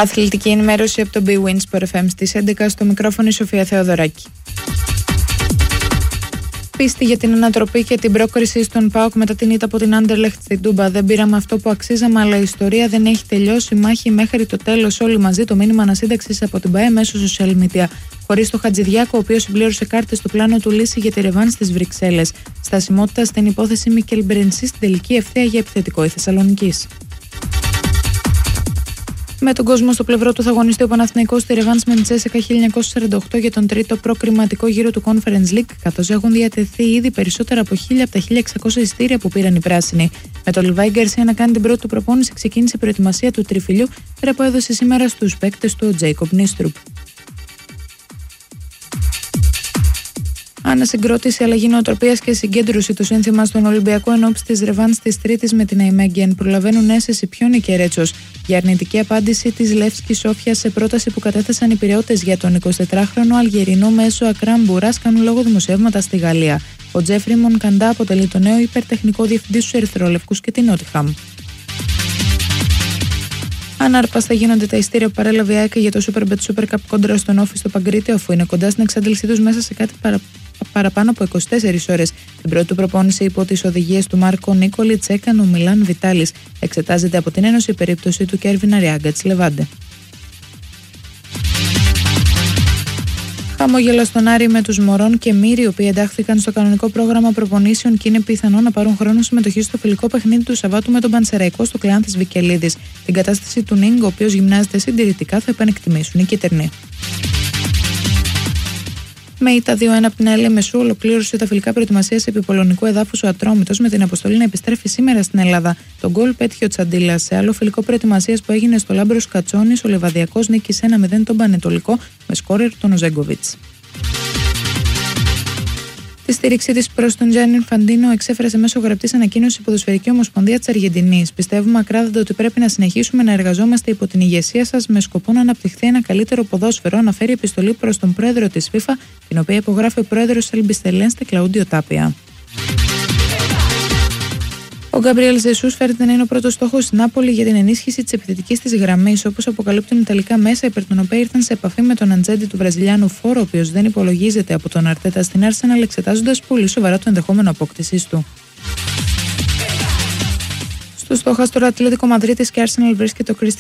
Αθλητική ενημέρωση από το BWIN Sport FM στις 11 στο μικρόφωνο η Σοφία Θεοδωράκη. Πίστη για την ανατροπή και την πρόκριση στον ΠΑΟΚ μετά την ήττα από την Άντερλεχτ στην Τούμπα. Δεν πήραμε αυτό που αξίζαμε, αλλά η ιστορία δεν έχει τελειώσει. Μάχη μέχρι το τέλος. Όλοι μαζί, το μήνυμα ανασύνταξης από την ΠΑΕ μέσω social media. Χωρίς το Χατζηδιάκο, ο οποίος συμπλήρωσε κάρτες στο πλάνο του λύση για τη ρεβάν στις Βρυξέλλες. Στασιμότητα στην υπόθεση Μικέλ Μπρενσί στην τελική ευθεία για επιθετικό η Θεσσαλονικής. Με τον κόσμο στο πλευρό του θα αγωνιστεί ο Παναθηναϊκός στη ρεβάνς με Τσέσσεκα 1948 για τον τρίτο προκριματικό γύρο του Conference League, καθώς έχουν διατεθεί ήδη περισσότερα από 1.000 από τα 1.600 εισιτήρια που πήραν οι πράσινοι. Με τον Λιβάη Γκαρσία να κάνει την πρώτη του προπόνηση, ξεκίνησε η προετοιμασία του τριφυλιού, πέρα που έδωσε σήμερα στους παίκτες του ο Τζέικοπ Νίστρουπ. Ανασυγκρότηση, αλλαγή νοοτροπίας και συγκέντρωση, το σύνθημα στον Ολυμπιακό ενόψει της ρεβάνς της Τρίτης με την Αϊμέγγεν. Προλαβαίνουν αίσθηση ποιον και Ρέτσος για αρνητική απάντηση της Λεύσκης Σόφιας σε πρόταση που κατέθεσαν οι Πειραιώτες για τον 24χρονο Αλγερινό μέσο Ακράμ Μπουράς, κάνουν λόγο δημοσιεύματα στη Γαλλία. Ο Τζέφρι Μονκαντά αποτελεί το νέο υπερτεχνικό διευθυντή στους Ερυθρόλευκους και την Νότιχαμ. Ανάρπαστα γίνονται τα ειστήρια που παρέλαβε η ΑΕΚ για το Superbet Super Cup κόντρα στον Όφη στο Παγκρίτιο, αφού είναι κοντά στην εξάντλησή τους μέσα σε κάτι παραπάνω από 24 ώρες. Την πρώτη του προπόνηση υπό τις οδηγίες του Μάρκο Νίκολιτς έκανε ο Μιλάν Βιτάλης. Εξετάζεται από την Ένωση η περίπτωση του Κέρβιν Αριάγκα της Λεβάντε. Χαμόγελα στον Άρη με τους Μωρών και Μύρη, οι οποίοι εντάχθηκαν στο κανονικό πρόγραμμα προπονήσεων και είναι πιθανό να πάρουν χρόνο συμμετοχή στο φιλικό παιχνίδι του Σαββάτου με τον Πανσεραϊκό στο Κλεάνθης Βικελίδης. Την κατάσταση του Νίγκ, ο οποίος γυμνάζεται συντηρητικά, θα επανεκτιμήσουν οι κίτρινοι. Με ήττα 2-1 από την ΑΕΛ Μεσού, ολοκλήρωσε τα φιλικά προετοιμασίας επί πολωνικού εδάφους ο Ατρόμητος με την αποστολή να επιστρέφει σήμερα στην Ελλάδα. Τον γκολ πέτυχε ο Τσαντίλας. Σε άλλο φιλικό προετοιμασίας που έγινε στο Λάμπρος Κατσόνης, ο Λεβαδιακός νίκησε 1-0 τον Πανετολικό με σκόρερ τον Οζέγκοβιτς. Τη στήριξή της προς τον Τζάνι Ινφαντίνο εξέφρασε μέσω γραπτής ανακοίνωσης η Ποδοσφαιρική Ομοσπονδία της Αργεντινής. Πιστεύουμε ακράδαντα ότι πρέπει να συνεχίσουμε να εργαζόμαστε υπό την ηγεσία σας με σκοπό να αναπτυχθεί ένα καλύτερο ποδόσφαιρο, αναφέρει επιστολή προς τον πρόεδρο της FIFA, την οποία υπογράφει ο πρόεδρος της Αλμπιστελένστε, Κλαούντιο Τάπια. Ο Γκαμπριέλ Ζεσούς φέρεται να είναι ο πρώτος στόχος στην Νάπολη για την ενίσχυση της επιθετικής της γραμμής, όπως αποκαλύπτουν ιταλικά μέσα, υπέρ των οποίων ήρθαν σε επαφή με τον Αντζέντη του Βραζιλιάνου φόρο, ο οποίος δεν υπολογίζεται από τον Αρτέτα στην Arsenal, εξετάζοντας πολύ σοβαρά το ενδεχόμενο απόκτησής του. Στο στόχαστρο Ατλέτικο Μαδρίτης και Arsenal βρίσκεται ο